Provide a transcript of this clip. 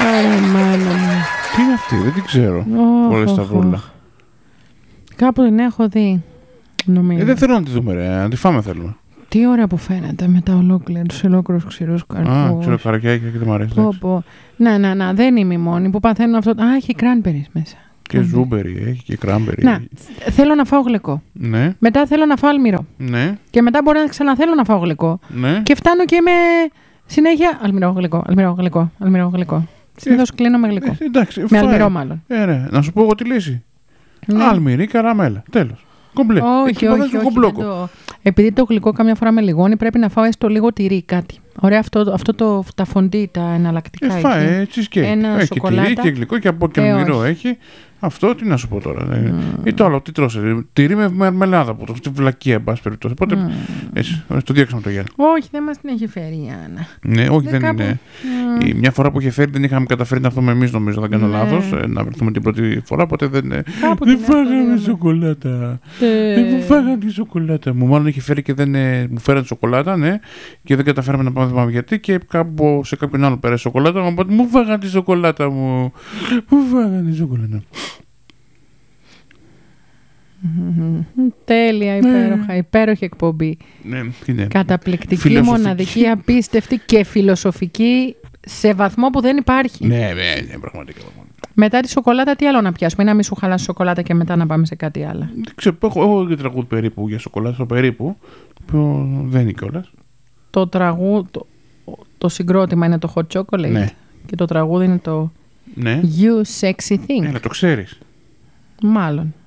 Άρα, μάνα μου. Τι είναι αυτή, δεν την ξέρω. Πολύ σταυρούλα. Κάπου την έχω δει. Νομίζω. Δεν θέλω να τη δούμε, ρε. Να τη φάμε θέλουμε. Τι ωραία που φαίνεται με τα ολόκληρους ξηρούς καρπούς. Α, ξέρω καρακιάκια και δεν μ' αρέσει. Να, δεν είμαι η μόνη που παθαίνουν αυτό. Α, έχει κράνμπερις μέσα. Και ζούμπερι, έχει και κράμπερι. Να, θέλω να φάω γλυκό. Ναι. Μετά θέλω να φάω αλμυρό. Ναι. Και μετά μπορεί να ξαναθέλω να φάω γλυκό. Ναι. Και φτάνω και με συνέχεια αλμυρό γλυκό. Συνήθως κλείνω με γλυκό. Εντάξει, με αλμυρό μάλλον. Ναι. Να σου πω εγώ τη λύση. Ναι. Αλμυρή καραμέλα. Τέλος. Κομπλέ. Όχι. Επειδή το γλυκό καμιά φορά με λιγώνει, πρέπει να φάω έστω λίγο τυρί κάτι. Ωραία, τα φοντί, τα εναλλακτικά. Φάε cheesecake. Έχει σοκολάτα. Τυρί και γλυκό και από και αλμυρό έχει. Αυτό τι να σου πω τώρα. Ή το άλλο, τι τρώσε. Τυρί με μαρμελάδα που το στη βλακία, εν πάση περιπτώσει. Οπότε. Έτσι, το διέξαμε το Γιάννη. Όχι, δεν μας την έχει φέρει η Άννα. Ναι, όχι, δεν είναι. Μια φορά που είχε φέρει δεν είχαμε καταφέρει να έρθουμε εμείς, νομίζω, δεν κάνω λάθος. Να βρεθούμε την πρώτη φορά, οπότε δεν. Δεν φάγαμε σοκολάτα. Δεν φάγαμε τη σοκολάτα μου. Μάλλον είχε φέρει και δεν μου φέραν σοκολάτα, ναι. Και δεν καταφέραμε να πάμε, δεν θυμάμαι γιατί. Και κάπου σε κάποιον άλλο πέρασε σοκολάτα. Οπότε μου φάγαν τη σοκολάτα μου. Μου φάγαν τη σοκολάτα. Τέλεια, υπέροχη εκπομπή. Ναι. Καταπληκτική, μοναδική, απίστευτη και φιλοσοφική σε βαθμό που δεν υπάρχει. Ναι, πραγματικά. Μετά τη σοκολάτα, τι άλλο να πιάσουμε, ή να μην σου χαλάσει σοκολάτα και μετά να πάμε σε κάτι άλλο. Δεν ξέρω, έχω και τραγούδι περίπου για σοκολάτα, περίπου, που δεν είναι κιόλας. Το τραγούδι, το συγκρότημα είναι το Hot Chocolate, ναι. Και το τραγούδι είναι το You Sexy Thing. Το ξέρεις. Μάλλον.